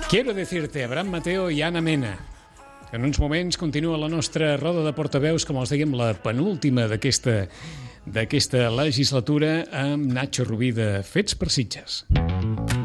Quiero decirte, Abraham Mateo i Anna Mena. En uns moments continua la nostra roda de portaveus, com els dèiem, la penúltima d'aquesta legislatura, amb Nacho Rubí de Fets per Sitges.